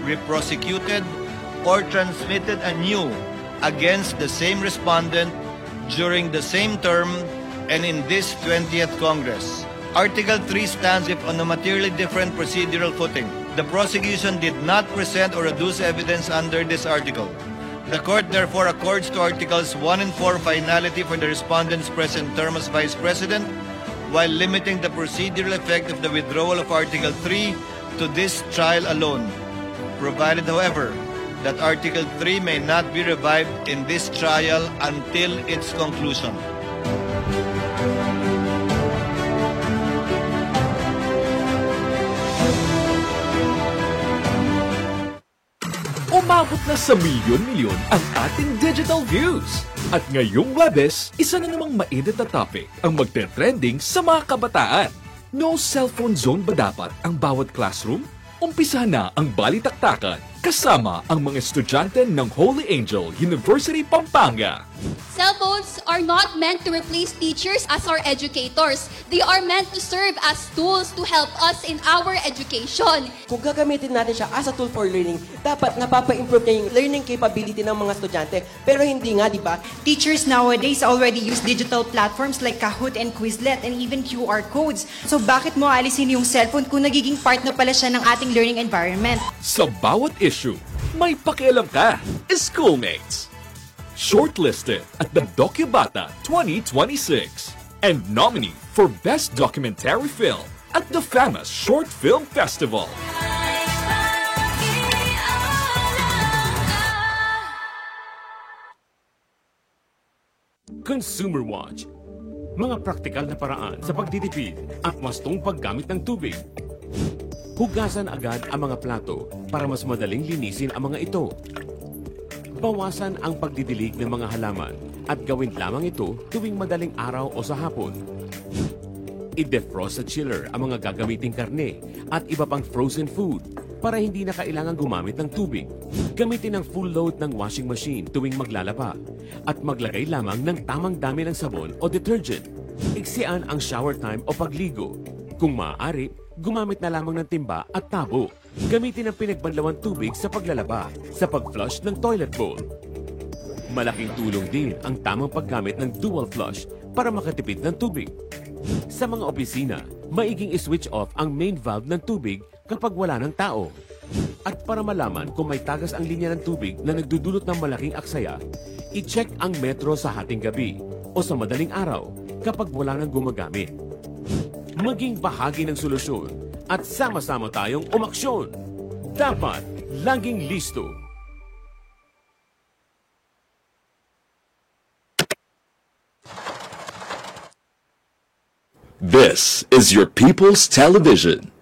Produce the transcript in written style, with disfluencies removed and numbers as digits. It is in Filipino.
be prosecuted or transmitted anew against the same respondent during the same term and in this 20th Congress. Article 3 stands if on a materially different procedural footing. The prosecution did not present or adduce evidence under this article. The Court therefore accords to Articles 1 and 4 finality for the respondent's present term as Vice President, while limiting the procedural effect of the withdrawal of Article 3 to this trial alone, provided, however, that Article 3 may not be revived in this trial until its conclusion. Umabot na sa milyon-milyon ang ating digital views. At ngayong Webes, isa na namang mainit na topic ang magte-trending sa mga kabataan. No cellphone zone ba dapat ang bawat classroom? Umpisa na ang balitaktakan kasama ang mga estudyante ng Holy Angel University, Pampanga. Cell phones are not meant to replace teachers as our educators. They are meant to serve as tools to help us in our education. Kung gagamitin natin siya as a tool for learning, dapat napapa-improve niya yung learning capability ng mga estudyante. Pero hindi nga, di ba? Teachers nowadays already use digital platforms like Kahoot and Quizlet and even QR codes. So bakit mo alisin yung cellphone kung nagiging part na pala siya ng ating learning environment? Sa bawat issue, may pakialam ka, schoolmates. Shortlisted at the Docubata 2026 and nominee for Best Documentary Film at the FAMAS Short Film Festival. Consumer Watch. Mga praktikal na paraan sa pagtitipid at wastong paggamit ng tubig. Hugasan agad ang mga plato para mas madaling linisin ang mga ito. Bawasan ang pagdidilig ng mga halaman at gawin lamang ito tuwing madaling araw o sa hapon. I-defrost sa chiller ang mga gagamiting karne at iba pang frozen food para hindi na kailangan gumamit ng tubig. Gamitin ang full load ng washing machine tuwing maglalaba at maglagay lamang ng tamang dami ng sabon o detergent. Iksian ang shower time o pagligo. Kung maaari, gumamit na lamang ng timba at tabo. Gamitin ang pinagbanlawang tubig sa paglalaba, sa pag-flush ng toilet bowl. Malaking tulong din ang tamang paggamit ng dual flush para makatipid ng tubig. Sa mga opisina, maiging i-switch off ang main valve ng tubig kapag wala ng tao. At para malaman kung may tagas ang linya ng tubig na nagdudulot ng malaking aksaya, i-check ang metro sa hating gabi o sa madaling araw kapag wala nang gumagamit. Maging bahagi ng solusyon at sama-sama tayong umaksyon. Dapat laging listo. This is your People's Television.